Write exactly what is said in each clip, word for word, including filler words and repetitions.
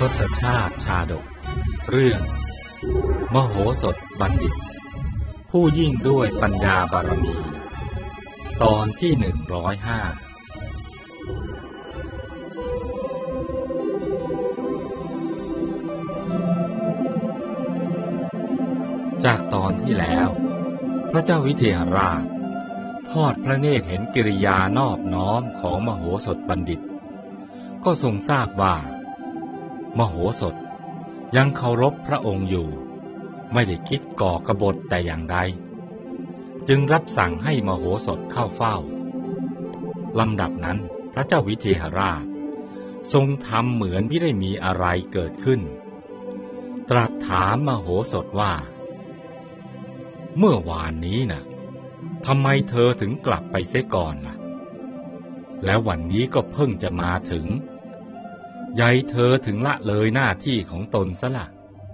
ศชาติชาดกเรื่องมโหสถบัณฑิตผู้ยิ่งด้วยปัญญาบารมีตอนที่หนึ่งร้อยห้าจากตอนที่แล้วพระเจ้าวิเทหราชทอดพระเนตรเห็นกิริยานอบน้อมของมโหสถบัณฑิตก็ทรงทราบว่ามโหสถยังเคารพพระองค์อยู่ไม่ได้คิดก่อกบฏแต่อย่างใดจึงรับสั่งให้มโหสถเข้าเฝ้าลำดับนั้นพระเจ้าวิเทหราชทรงทำเหมือนไม่ได้มีอะไรเกิดขึ้นตรัสถามมโหสถว่าเมื่อวานนี้น่ะทำไมเธอถึงกลับไปเสียก่อนล่ะแล้ววันนี้ก็เพิ่งจะมาถึงใหญ่เธอถึงละเลยหน้าที่ของตนซะละ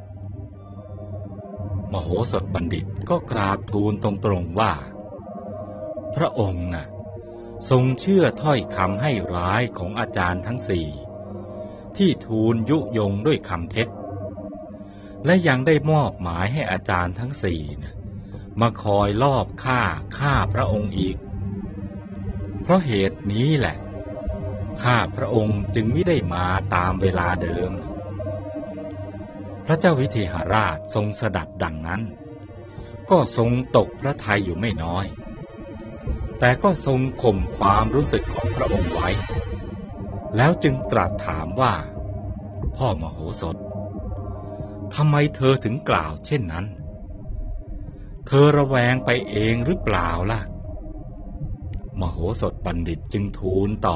มโหสถบัณฑิตก็กราบทูลตรงๆว่าพระองค์น่ะทรงเชื่อถ้อยคำให้ร้ายของอาจารย์ทั้งสี่ที่ทูลยุยงด้วยคำเท็จและยังได้มอบหมายให้อาจารย์ทั้งสี่นะมาคอยลอบฆ่าฆ่าพระองค์อีกเพราะเหตุนี้แหละข้าพระองค์จึงไม่ได้มาตามเวลาเดิมพระเจ้าวิเทหราชทรงสดับดังนั้นก็ทรงตกพระทัยอยู่ไม่น้อยแต่ก็ทรงข่มความรู้สึกของพระองค์ไว้แล้วจึงตรัสถามว่าพ่อมโหสถทำไมเธอถึงกล่าวเช่นนั้นเธอระแวงไปเองหรือเปล่าล่ะมโหสถบัณฑิตจึงทูลต